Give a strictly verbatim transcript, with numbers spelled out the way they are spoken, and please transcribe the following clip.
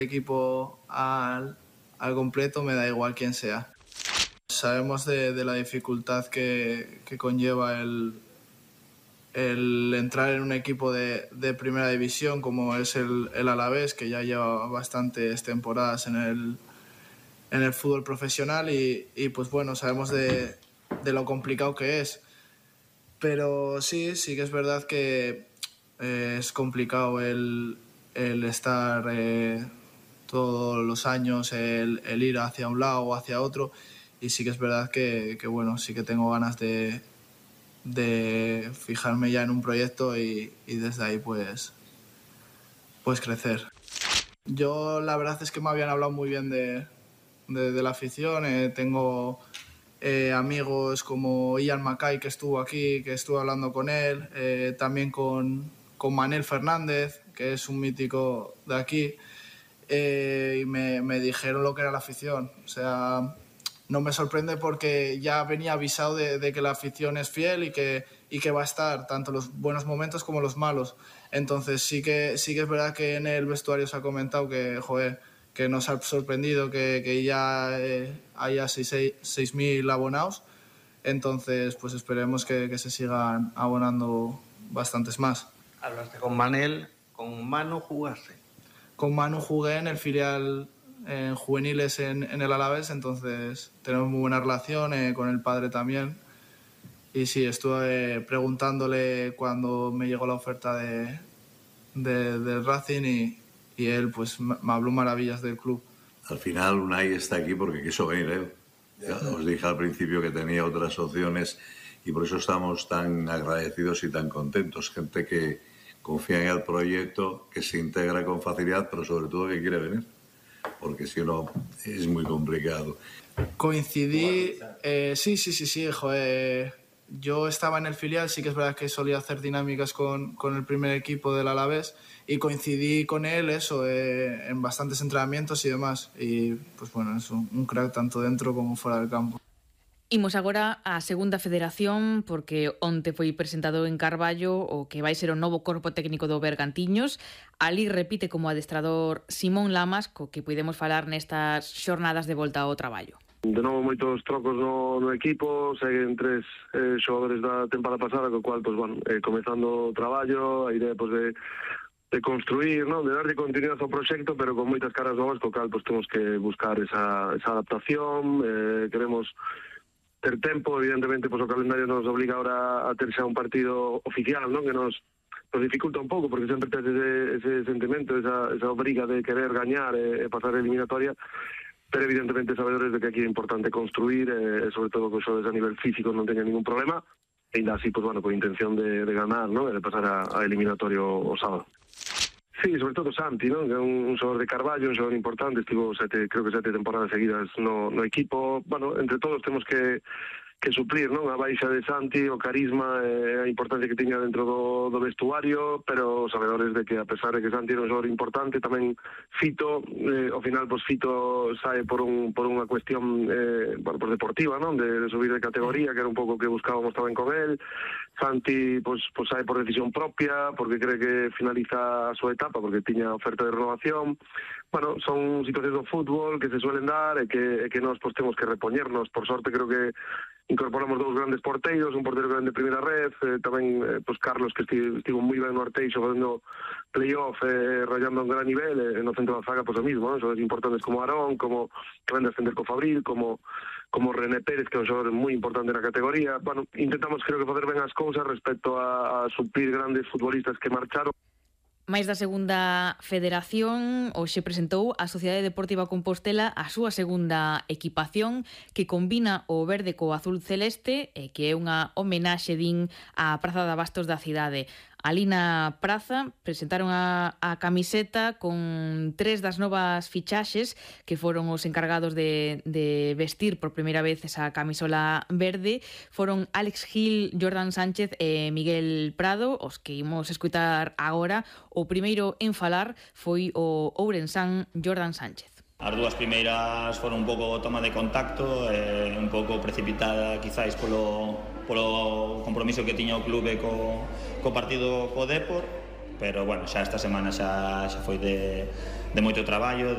equipo al, al completo, me da igual quién sea. Sabemos de, de la dificultad que, que conlleva el, el entrar en un equipo de, de primera división como es el, el Alavés, que ya lleva bastantes temporadas en el, en el fútbol profesional y, y pues bueno, sabemos de, de lo complicado que es. Pero sí, sí que es verdad que eh, es complicado el, el estar eh, todos los años, el, el ir hacia un lado o hacia otro. Y sí que es verdad que, que bueno, sí que tengo ganas de, de fijarme ya en un proyecto y, y desde ahí pues, pues crecer. Yo la verdad es que me habían hablado muy bien de, de, de la afición. Eh, tengo eh, amigos como Ian Mackay, que estuvo aquí, que estuve hablando con él, eh, también con, con Manel Fernández, que es un mítico de aquí, eh, y me, me dijeron lo que era la afición. O sea, no me sorprende porque ya venía avisado de, de que la afición es fiel y que, y que va a estar tanto los buenos momentos como los malos. Entonces sí que, sí que es verdad que en el vestuario se ha comentado que, joder, que nos ha sorprendido que, que ya eh, haya seis mil abonados. Entonces pues esperemos que, que se sigan abonando bastantes más. Hablaste con Manel, con Manu jugaste. Con Manu jugué en el filial en juveniles en, en el Alavés, entonces tenemos muy buena relación, eh, con el padre también. Y sí, estuve eh, preguntándole cuando me llegó la oferta de, de, del Racing y, y él pues me habló maravillas del club. Al final Unai está aquí porque quiso venir él. Ya os dije al principio que tenía otras opciones y por eso estamos tan agradecidos y tan contentos. Gente que confía en el proyecto, que se integra con facilidad, pero sobre todo que quiere venir, porque si no es muy complicado. Coincidí, eh, sí, sí, sí, sí, joder. Yo estaba en el filial, sí que es verdad que solía hacer dinámicas con, con el primer equipo del Alavés y coincidí con él eso, eh, en bastantes entrenamientos y demás. Y pues bueno, es un, un crack tanto dentro como fuera del campo. Imos agora á segunda federación porque onte foi presentado en Carballo o que vai ser o novo corpo técnico do Bergantiños. Ali repite como adestrador Simón Lamas, co que podemos falar nestas xornadas de volta ao traballo. De novo moitos trocos no, no equipo, seguen tres eh, xogadores da temporada pasada, co cual, pues, bueno, eh, comezando o traballo, a idea pues, de, de construir, ¿no? De darle continuidade ao proxecto, pero con moitas caras novas, co cual pues, temos que buscar esa, esa adaptación, eh, queremos ter tempo, evidentemente, pues, o calendario nos obliga ahora a ter xa un partido oficial, ¿no? Que nos, nos dificulta un pouco, porque sempre tes ese, ese sentimento, esa, esa obriga de querer gañar e, e pasar a eliminatoria, pero evidentemente sabedores de que aquí é importante construir, e sobre todo que os xogadores a nivel físico non teñan ningún problema, e ainda así, pues, bueno, con intención de, de ganar, ¿no? E de pasar a, a eliminatorio o sábado. Sí, sobre todo Santi, ¿no? Que é un, un xogador de Carballo, un xogador importante, estivo sete, creo que sete temporadas seguidas no, no equipo. Bueno, entre todos temos que, que suplir, ¿no? A baixa de Santi, o carisma, eh, a importancia que tiña dentro do, do vestuario, pero sabedores de que a pesar de que Santi era un xogador importante, tamén Fito, eh, ao final, pues Fito sae por, un, por unha cuestión eh, bueno, pues deportiva, ¿no? De, de subir de categoría, que era un pouco que buscábamos tamén con él. Santi pues, pues sae por decisión propia, porque cree que finaliza a súa etapa, porque tiña oferta de renovación. Bueno, son situacións do fútbol que se suelen dar e que, e que nós pues, temos que repoñernos. Por sorte, creo que incorporamos dous grandes porteiros, un porteiro grande de primeira red, eh, tamén eh, pues Carlos, que estivo, estivo moi ben no Arteixo facendo playoff, eh, rayando a un gran nivel, e eh, no centro da zaga, pues o mismo, ¿no? Son importantes como Arón, como que ven de ascender co Fabril, como como René Pérez, que é un xogador moi importante na categoría. Bueno, intentamos, creo que, facer ben as cousas respecto a, a suplir grandes futbolistas que marcharon. Mais da segunda federación, hoxe presentou a Sociedade Deportiva Compostela a súa segunda equipación que combina o verde co azul celeste e que é unha homenaxe, din, á Praza de Abastos da cidade. Ali na praza presentaron a, a camiseta con tres das novas fichaxes que foron os encargados de, de vestir por primeira vez esa camisola verde. Foron Alex Gil, Jordan Sánchez e Miguel Prado, os que imos escutar agora. O primeiro en falar foi o ourensán Jordan Sánchez. As dúas primeiras foron un pouco toma de contacto, eh, un pouco precipitada quizáis polo, polo compromiso que tiña o clube co, co partido co Depor, pero bueno, xa esta semana xa, xa foi de, de moito traballo.